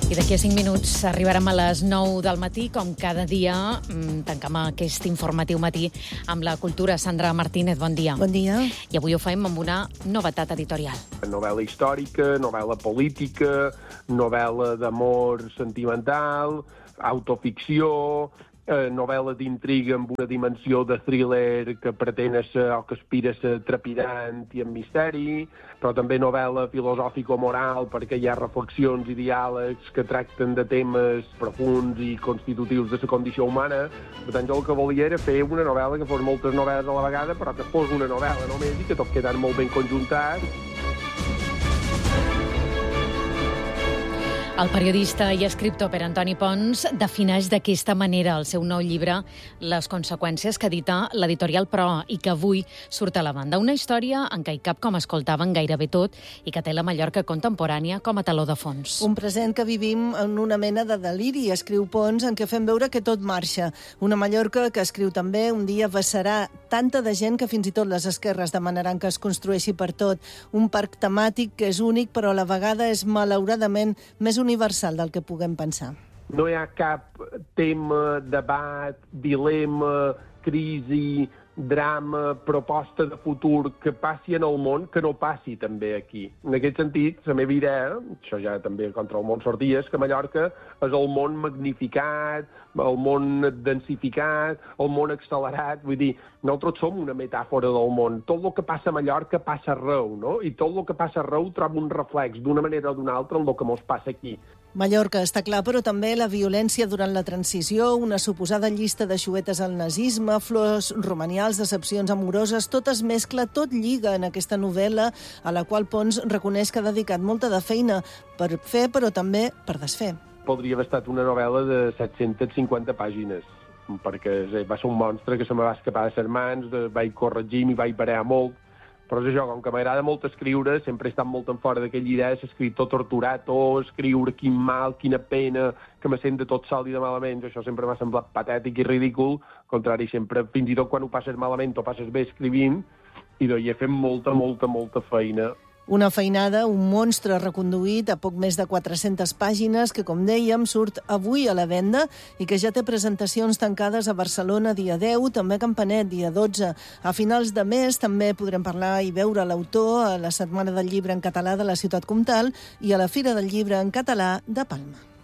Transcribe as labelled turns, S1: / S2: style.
S1: I d'aquí a 5 minuts arribarem a les 9 del matí. Com cada dia, tancam aquest informatiu matí amb la cultura. Sandra Martínez, bon dia.
S2: Bon dia.
S1: I avui ho fem amb una novetat editorial.
S3: Novel·la històrica, novel·la política, novel·la d'amor sentimental, autoficció, novel·la d'intriga amb una dimensió de thriller que pretén ser o que aspira a ser trepidant i amb misteri, però també novel·la filosòfico-moral perquè hi ha reflexions i diàlegs que tracten de temes profuns i constitutius de la condició humana. Per tant, jo el que volia era fer una novel·la que fos moltes novel·les a la vegada, però que fos una novel·la només i que tot quedant molt ben conjuntat.
S1: El periodista i escriptor Pere Antoni Pons defineix d'aquesta manera el seu nou llibre Les conseqüències, que edita l'editorial Proa i que avui surt a la banda. Una història en què hi cap, com escoltaven, gairebé tot i que té la Mallorca contemporània com a taló de fons.
S2: Un present que vivim en una mena de deliri, escriu Pons, en què fem veure que tot marxa. Una Mallorca que, escriu també, un dia vessarà tanta de gent que fins i tot les esquerres demanaran que es construeixi per tot. Un parc temàtic que és únic, però a la vegada és malauradament més universal del que puguem pensar.
S3: No hi ha cap tema, debat, dilema, crisi, drama, proposta de futur que passi en el món que no passi també aquí. En aquest sentit, la meva idea, això ja també contra el món sortia, és que Mallorca és el món magnificat, el món densificat, el món accelerat. Vull dir, nosaltres som una metàfora del món. Tot el que passa a Mallorca passa arreu, no? I tot el que passa arreu troba un reflex d'una manera o d'una altra en el que mos passa aquí.
S2: Mallorca està clar, però també la violència durant la transició, una suposada llista de xuetes al nazisme, flors romanials, decepcions amoroses, tot es mescla, tot lliga en aquesta novel·la a la qual Pons reconeix que ha dedicat molta de feina per fer, però també per desfer.
S3: Podria haver estat una novel·la de 750 pàgines, perquè va ser un monstre que se me va escapar de les mans, vaig corregir, m'hi vaig parar molt. Però és això, com que m'agrada molt escriure, sempre he estat molt en fora d'aquella idea de escriptor torturat o escriure quin mal, quina pena, que me sent de tot sol i de malament. Això sempre m'ha semblat patètic i ridícul. Al contrari, sempre, fins i tot quan ho passes malament o passes bé escrivint, i he fet molta feina.
S2: Una feinada, un monstre reconduït a poc més de 400 pàgines que, com dèiem, surt avui a la venda i que ja té presentacions tancades a Barcelona dia 10, també a Campanet dia 12. A finals de mes també podrem parlar i veure l'autor a la Setmana del Llibre en Català de la Ciutat Comtal i a la Fira del Llibre en Català de Palma.